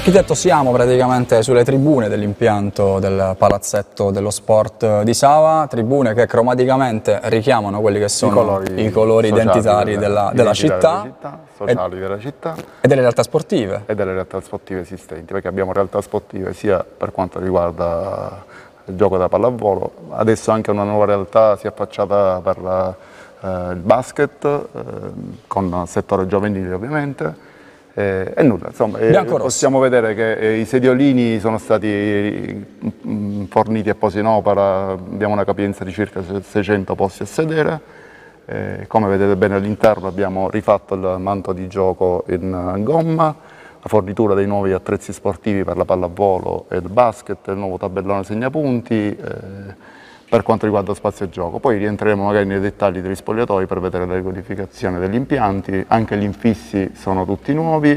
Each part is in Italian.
Architetto, siamo praticamente sulle tribune dell'impianto del palazzetto dello sport di Sava, tribune che cromaticamente richiamano quelli che sono i colori identitari della città, sociali della città e delle realtà sportive. E delle realtà sportive esistenti, perché abbiamo realtà sportive sia per quanto riguarda il gioco da pallavolo, adesso anche una nuova realtà si è affacciata per il basket, con il settore giovanile ovviamente. E nulla, insomma, possiamo vedere che i sediolini sono stati forniti e posti in opera, abbiamo una capienza di circa 600 posti a sedere, come vedete bene all'interno abbiamo rifatto il manto di gioco in gomma, la fornitura dei nuovi attrezzi sportivi per la pallavolo e il basket, il nuovo tabellone segnapunti, per quanto riguarda lo spazio gioco. Poi rientreremo magari nei dettagli degli spogliatoi per vedere la riqualificazione degli impianti, anche gli infissi sono tutti nuovi,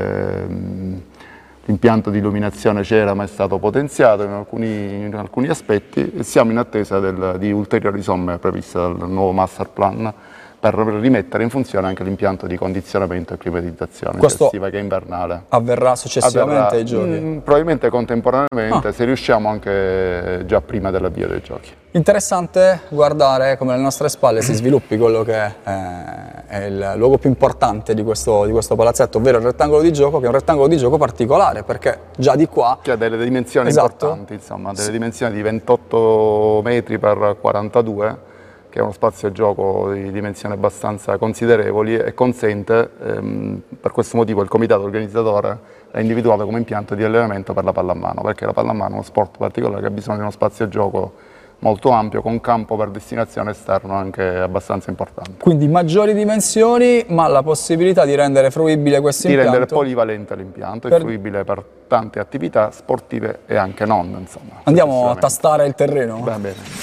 l'impianto di illuminazione c'era ma è stato potenziato in alcuni aspetti e siamo in attesa di ulteriori somme previste dal nuovo master plan per rimettere in funzione anche l'impianto di condizionamento e climatizzazione sia estiva che invernale. Avverrà successivamente ai giochi? Probabilmente contemporaneamente, se riusciamo anche già prima dell'avvio dei giochi. Interessante guardare come alle nostre spalle si sviluppi quello che è il luogo più importante di questo palazzetto, ovvero il rettangolo di gioco, che è un rettangolo di gioco particolare, perché già di qua... Che ha delle dimensioni importanti, insomma, delle dimensioni di 28 metri per 42, che è uno spazio gioco di dimensioni abbastanza considerevoli e consente, per questo motivo il comitato organizzatore ha individuato come impianto di allenamento per la pallamano, perché la pallamano è uno sport particolare che ha bisogno di uno spazio gioco molto ampio, con campo per destinazione esterno anche abbastanza importante. Quindi maggiori dimensioni, ma la possibilità di rendere fruibile questo impianto? Di rendere polivalente l'impianto e fruibile per tante attività sportive e anche non, insomma. Andiamo a tastare il terreno? Va bene.